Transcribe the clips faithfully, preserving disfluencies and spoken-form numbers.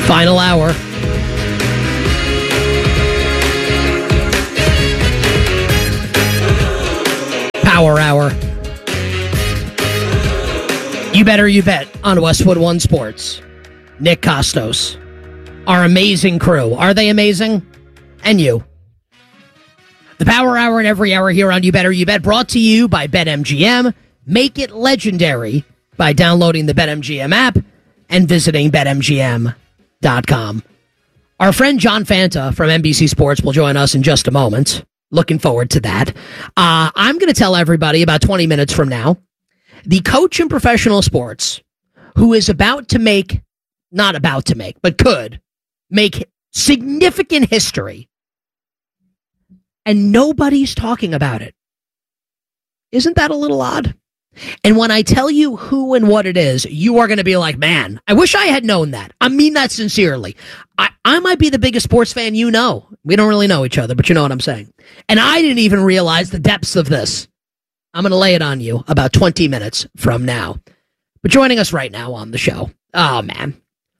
Final hour. Power hour. You better you bet on Westwood One Sports. Nick Kostos. Our amazing crew. Are they amazing? And you. The Power Hour and every hour here on You Better You Bet, brought to you by BetMGM. Make it legendary by downloading the BetMGM app and visiting Bet M G M dot com. Our friend John Fanta from N B C Sports will join us in just a moment. Looking forward to that. Uh, I'm going to tell everybody about twenty minutes from now, the coach in professional sports who is about to make, not about to make, but could make significant history, and nobody's talking about it. Isn't that a little odd? And when I tell you who and what it is, you are going to be like, man, I wish I had known that. I mean that sincerely. I, I might be the biggest sports fan you know. We don't really know each other, but you know what I'm saying. And I didn't even realize the depths of this. I'm going to lay it on you about twenty minutes from now. But joining us right now on the show, oh, man,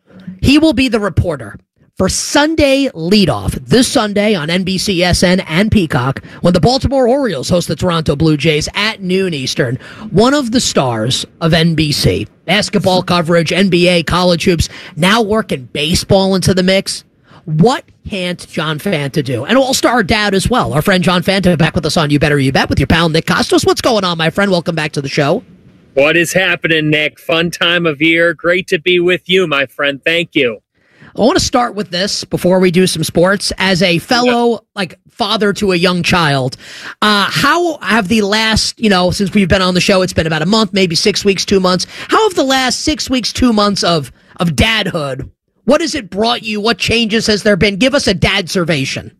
he will be the reporter for Sunday Leadoff this Sunday on N B C S N and Peacock when the Baltimore Orioles host the Toronto Blue Jays at noon Eastern. One of the stars of N B C. Basketball coverage, N B A, college hoops, now working baseball into the mix. What can't John Fanta do? And all-star dad as well. Our friend John Fanta back with us on You Better You Bet with your pal Nick Kostos. What's going on, my friend? Welcome back to the show. What is happening, Nick? Fun time of year. Great to be with you, my friend. Thank you. I want to start with this before we do some sports. As a fellow, yeah. like father to a young child, uh, how have the last, you know, since we've been on the show, it's been about a month, maybe six weeks, two months. How have the last six weeks, two months of of dadhood? What has it brought you? What changes has there been? Give us a dad servation.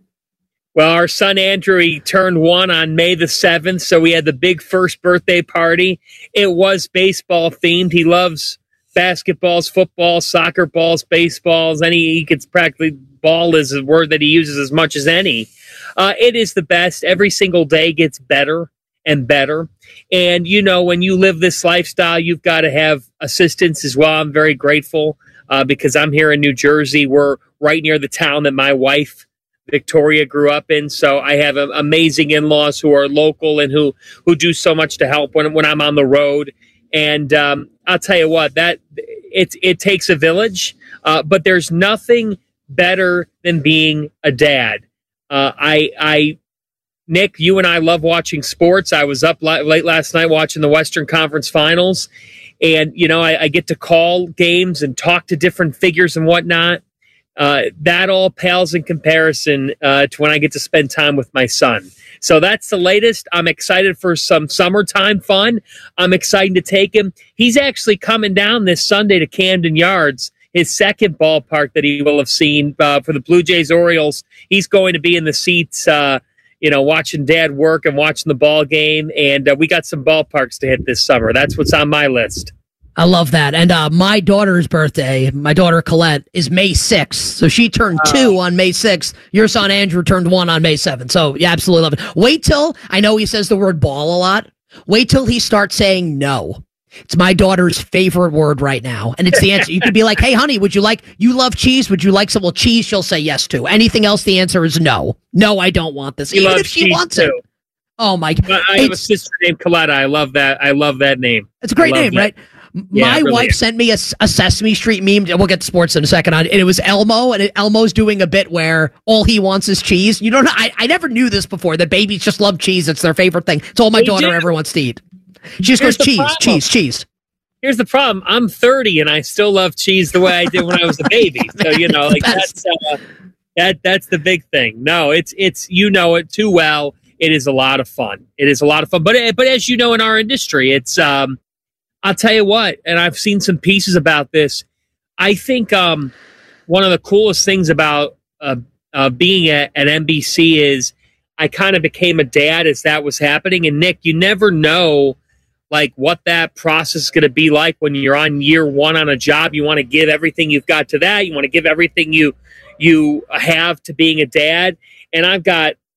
Well, our son Andrew, he turned one on May the seventh, so we had the big first birthday party. It was baseball themed. He loves basketballs, football, soccer balls, baseballs. Any he gets practically ball is a word that he uses as much as any. Uh, it is the best. Every single day gets better and better. And, you know, when you live this lifestyle, you've got to have assistance as well. I'm very grateful uh, because I'm here in New Jersey. We're right near the town that my wife, Victoria, grew up in. So I have uh, amazing in-laws who are local and who, who do so much to help when, when I'm on the road. And um, I'll tell you what, that it, it takes a village, uh, but there's nothing better than being a dad. Uh, I, I, Nick, you and I love watching sports. I was up la- late last night watching the Western Conference Finals, and you know I, I get to call games and talk to different figures and whatnot. Uh, that all pales in comparison uh, to when I get to spend time with my son. So that's the latest. I'm excited for some summertime fun. I'm excited to take him. He's actually coming down this Sunday to Camden Yards, his second ballpark that he will have seen uh, for the Blue Jays Orioles. He's going to be in the seats, uh, you know, watching Dad work and watching the ball game. And uh, we got some ballparks to hit this summer. That's what's on my list. I love that. And uh, my daughter's birthday, my daughter Colette, is May sixth. So she turned uh, two on May sixth. Your son Andrew turned one on May seventh. So you absolutely love it. Wait till, I know he says the word ball a lot. Wait till he starts saying no. It's my daughter's favorite word right now. And it's the answer. You could be like, hey, honey, would you like, you love cheese? Would you like some? Well, cheese, she'll say yes to. Anything else, the answer is no. No, I don't want this. Even if she wants too. it. Oh, my God. I have a sister named Coletta. I love that. I love that name. It's a great name, that. right? Yeah, My really wife is. sent me a, a Sesame Street meme. We'll get to sports in a second. On, and it was Elmo, and it, Elmo's doing a bit where all he wants is cheese. You don't know. I, I never knew this before, that babies just love cheese. It's their favorite thing. It's all my They daughter do. ever wants to eat. She just Here's goes, the cheese, problem. cheese, cheese. Here's the problem. I'm thirty, and I still love cheese the way I did when I was a baby. So, you know, like that's uh, that that's the big thing. No, it's it's you know it too well. It is a lot of fun. It is a lot of fun. But but as you know, in our industry, it's um, I'll tell you what, and I've seen some pieces about this. I think um, one of the coolest things about uh, uh, being at, at N B C is I kind of became a dad as that was happening. And Nick, you never know like what that process is going to be like when you're on year one on a job. You want to give everything you've got to that. You want to give everything you you have to being a dad. And I've got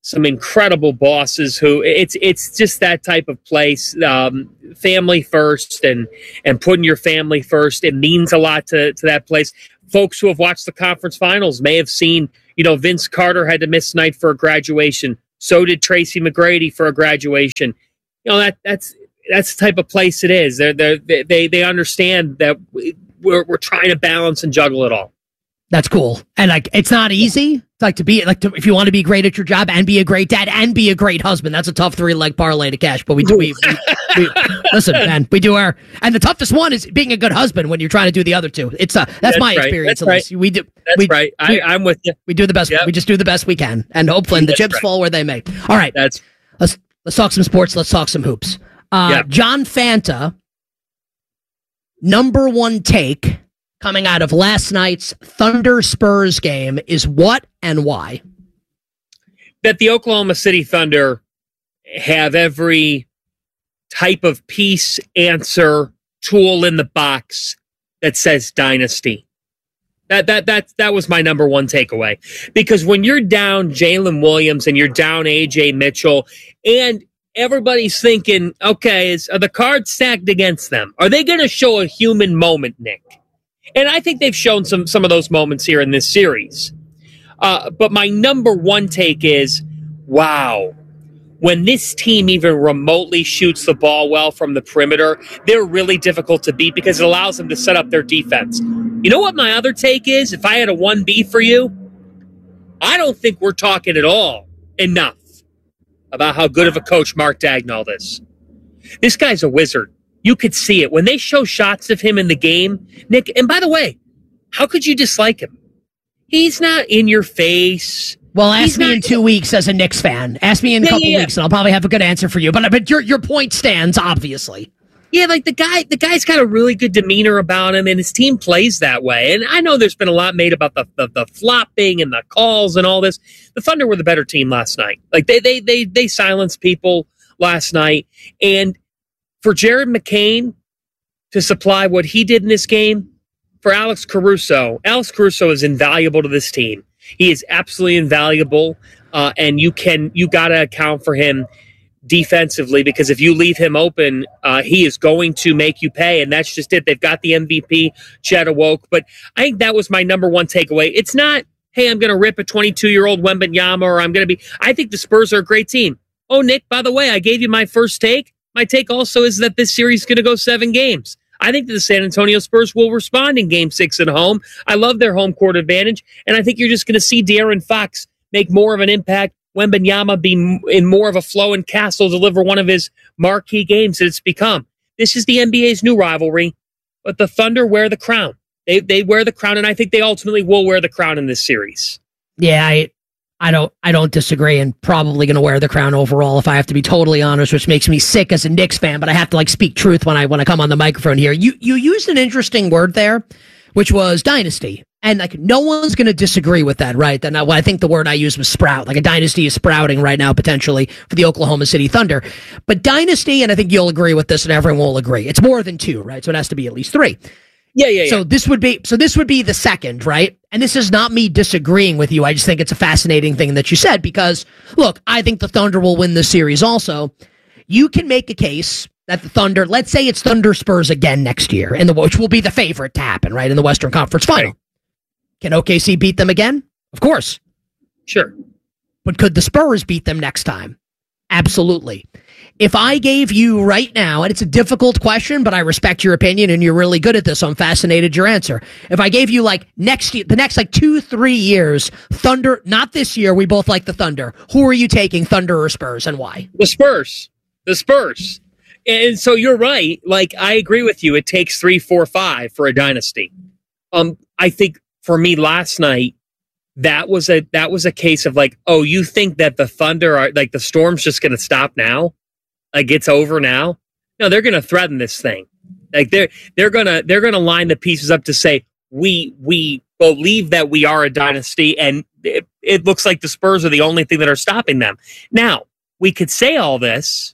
some incredible bosses who it's it's just that type of place. Um, family first and and putting your family first. It means a lot to, to that place. Folks who have watched the conference finals may have seen, you know, Vince Carter had to miss tonight for a graduation. So did Tracy McGrady for a graduation. You know, that that's that's the type of place it is. They're, they're, they they understand that we're we're trying to balance and juggle it all. That's cool. And like, it's not easy. It's like to be like, to, if you want to be great at your job and be a great dad and be a great husband, that's a tough three leg parlay to cash. But we do, we, we, we listen, man, we do our, and the toughest one is being a good husband when you're trying to do the other two. It's uh, that's, that's my right. experience. That's at least. right. We do. That's we, right. We, I, I'm with you. We do the best. Yep. We just do the best we can. And hopefully the that's chips right. fall where they may. All right. That's let's, let's talk some sports. Let's talk some hoops. Uh, yep. John Fanta, number one take coming out of last night's Thunder Spurs game is what and why? That the Oklahoma City Thunder have every type of piece, answer, tool in the box that says dynasty. That that that that was my number one takeaway. Because when you're down Jalen Williams and you're down A J Mitchell and everybody's thinking, okay, is are the cards stacked against them? Are they going to show a human moment, Nick? And I think they've shown some some of those moments here in this series. Uh, but my number one take is, wow, when this team even remotely shoots the ball well from the perimeter, they're really difficult to beat because it allows them to set up their defense. You know what my other take is? If I had a one B for you, I don't think we're talking at all enough about how good of a coach Mark Dagnall is. This guy's a wizard. You could see it. When they show shots of him in the game, Nick, and by the way, how could you dislike him? He's not in your face. Well, ask He's me not, in two weeks as a Knicks fan. Ask me in a yeah, couple yeah, yeah. weeks, and I'll probably have a good answer for you. But but your your point stands, obviously. Yeah, like the guy, the guy's got a really good demeanor about him, and his team plays that way. And I know there's been a lot made about the the, the flopping and the calls and all this. The Thunder were the better team last night. Like they they they they silenced people last night, and for Jared McCain to supply what he did in this game, for Alex Caruso, Alex Caruso is invaluable to this team. He is absolutely invaluable, uh, and you can you got to account for him defensively because if you leave him open, uh, he is going to make you pay, and that's just it. They've got the M V P, Chet Awoke, but I think that was my number one takeaway. It's not, hey, I'm going to rip a twenty-two-year-old Wembanyama, or I'm going to be. I think the Spurs are a great team. Oh, Nick, by the way, I gave you my first take. My take also is that this series is going to go seven games. I think that the San Antonio Spurs will respond in game six at home. I love their home court advantage, and I think you're just going to see De'Aaron Fox make more of an impact, Wembanyama be in more of a flow, and Castle deliver one of his marquee games that it's become. This is the N B A's new rivalry, but the Thunder wear the crown. They they wear the crown, and I think they ultimately will wear the crown in this series. Yeah, I I don't I don't disagree, and probably going to wear the crown overall if I have to be totally honest, which makes me sick as a Knicks fan, but I have to like speak truth when I when I come on the microphone here. You you used an interesting word there, which was dynasty. And like no one's going to disagree with that, right? That now I think the word I used was sprout. Like a dynasty is sprouting right now potentially for the Oklahoma City Thunder. But dynasty, and I think you'll agree with this and everyone will agree, it's more than two, right? So it has to be at least three. Yeah, yeah, yeah. So this would be so this would be the second, right? And this is not me disagreeing with you. I just think it's a fascinating thing that you said because look, I think the Thunder will win this series also. You can make a case that the Thunder, let's say it's Thunder Spurs again next year, in the which will be the favorite to happen, right? In the Western Conference Final. Right. Can O K C beat them again? Of course. Sure. But could the Spurs beat them next time? Absolutely. If I gave you right now, and it's a difficult question, but I respect your opinion and you're really good at this, so I'm fascinated your answer. If I gave you like next year, the next like two, three years, Thunder, not this year, we both like the Thunder. Who are you taking, Thunder or Spurs, and why? The Spurs. The Spurs. And so you're right. Like, I agree with you. It takes three, four, five for a dynasty. Um, I think for me last night, that was a that was a case of like, oh, you think that the Thunder are like the Storm's just going to stop now? Like it's over now? No, they're going to threaten this thing. Like they're they're gonna they're gonna line the pieces up to say we we believe that we are a dynasty, and it, it looks like the Spurs are the only thing that are stopping them. Now we could say all this,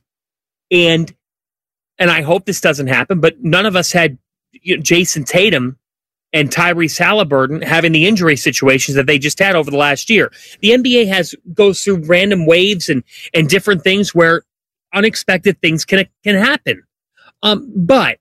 and and I hope this doesn't happen, but none of us had you know, Jason Tatum and Tyrese Halliburton having the injury situations that they just had over the last year. The N B A has goes through random waves and and different things where unexpected things can can happen. Um, but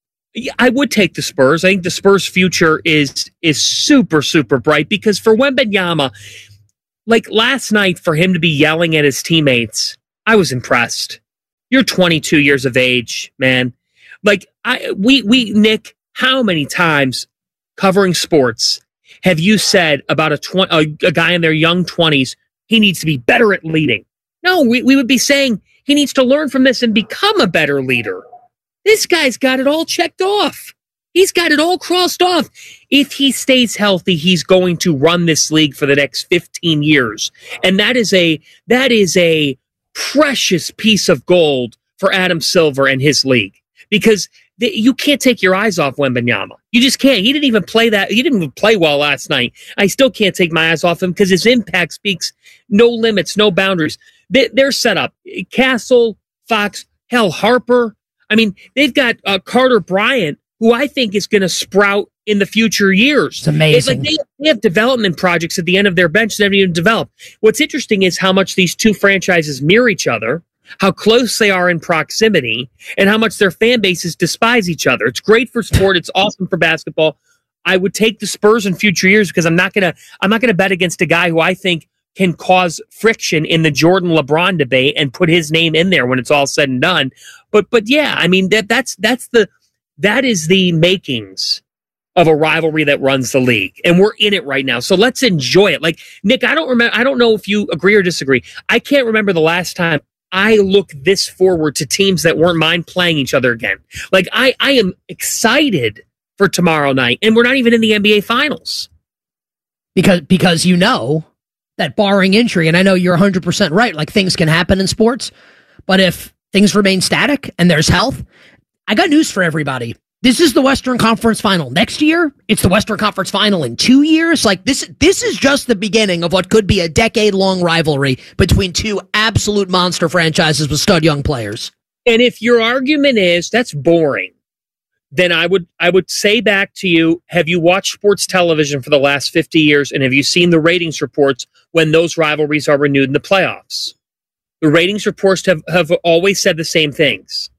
I would take the Spurs. I think the Spurs' future is is super super bright because for Wembanyama, like last night, for him to be yelling at his teammates, I was impressed. You're twenty-two years of age, man. Like I, we we Nick, how many times covering sports have you said about a, tw- a, a guy in their young twenties, he needs to be better at leading? No, we, we would be saying he needs to learn from this and become a better leader. This guy's got it all checked off. He's got it all crossed off. If he stays healthy, he's going to run this league for the next fifteen years. And that is a that is a precious piece of gold for Adam Silver and his league. Because the, you can't take your eyes off Wembanyama. You just can't. He didn't even play that. He didn't even play well last night. I still can't take my eyes off him because his impact speaks no limits, no boundaries. They, they're set up. Castle, Fox, hell, Harper. I mean, they've got uh, Carter Bryant, who I think is going to sprout in the future years. It's amazing. It's like they, they have development projects at the end of their bench that haven't even developed. What's interesting is how much these two franchises mirror each other, how close they are in proximity, and how much their fan bases despise each other. It's great for sport. It's awesome for basketball. I would take the Spurs in future years because I'm not gonna I'm not gonna bet against a guy who I think can cause friction in the Jordan LeBron debate and put his name in there when it's all said and done. But but yeah, I mean that that's that's the that is the makings of a rivalry that runs the league, and we're in it right now. So let's enjoy it. Like Nick, I don't remember. I don't know if you agree or disagree. I can't remember the last time I look this forward to teams that weren't mine playing each other again. Like I, I am excited for tomorrow night, and we're not even in the N B A Finals because because you know that barring injury, and I know you're one hundred percent right. Like things can happen in sports, but if things remain static and there's health, I got news for everybody. This is the Western Conference Final next year. It's the Western Conference Final in two years. Like this, this is just the beginning of what could be a decade-long rivalry between two absolute monster franchises with stud young players. And if your argument is that's boring, then I would I would say back to you: have you watched sports television for the last fifty years, and have you seen the ratings reports when those rivalries are renewed in the playoffs? The ratings reports have, have always said the same things.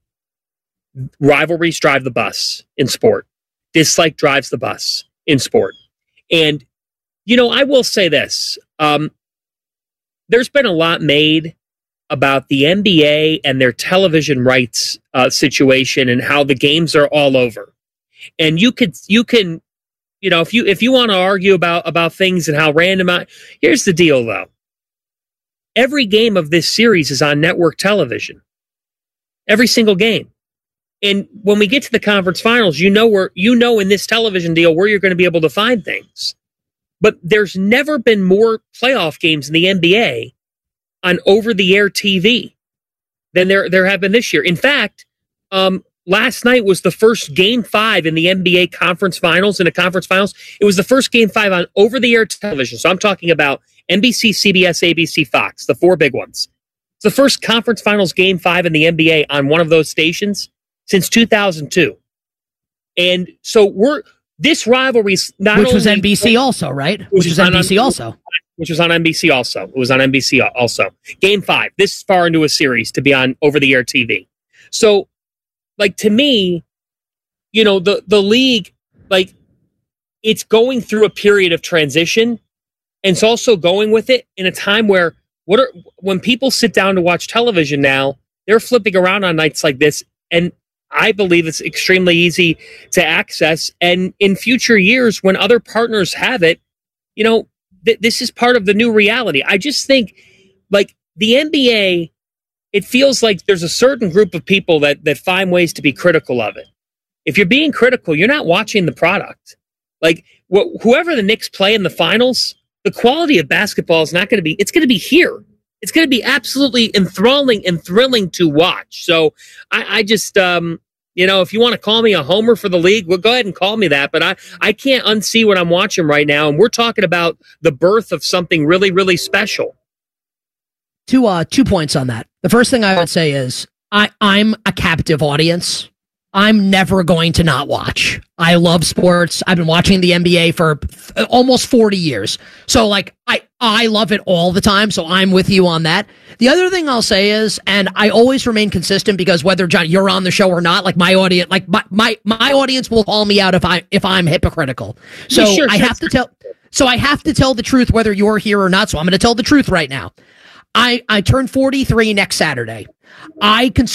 Rivalries drive the bus in sport. Dislike drives the bus in sport. And, you know, I will say this. Um, there's been a lot made about the N B A and their television rights uh, situation and how the games are all over. And you could, you can, you know, if you if you want to argue about, about things and how random, I, here's the deal, though. Every game of this series is on network television. Every single game. And when we get to the conference finals, you know where you know in this television deal where you're going to be able to find things. But there's never been more playoff games in the N B A on over-the-air T V than there there have been this year. In fact, um, last night was the first game five in the N B A conference finals, in the conference finals. It was the first game five on over-the-air television. So I'm talking about N B C, C B S, A B C, Fox, the four big ones. It's the first conference finals game five in the N B A on one of those stations since two thousand two. And so we're this rivalry's not Which was only, N B C also, right? Which, which was N B C on, also. Which was on N B C also. It was on N B C also. Game five, this far into a series to be on over-the-air T V. So, like, to me, you know, the, the league, like, it's going through a period of transition, and it's also going with it in a time where what are when people sit down to watch television now, they're flipping around on nights like this, and I believe it's extremely easy to access. And in future years, when other partners have it, you know, th- this is part of the new reality. I just think, like, the N B A, it feels like there's a certain group of people that that find ways to be critical of it. If you're being critical, you're not watching the product. Like, wh- whoever the Knicks play in the finals, the quality of basketball is not going to be, it's going to be here. It's going to be absolutely enthralling and thrilling to watch. So I, I just, um, you know, if you want to call me a homer for the league, well, go ahead and call me that. But I, I can't unsee what I'm watching right now. And we're talking about the birth of something really, really special. Two, uh, two points on that. The first thing I would say is I, I'm a captive audience I'm never going to not watch. I love sports. I've been watching the N B A for f- almost forty years. So like I I love it all the time, so I'm with you on that. The other thing I'll say is, and I always remain consistent because whether John you're on the show or not, like my audience like my my, my audience will call me out if I if I'm hypocritical. So Yeah, sure, I sure. have to tell so I have to tell the truth whether you're here or not. So I'm going to tell the truth right now. I I turn forty-three next Saturday. I consider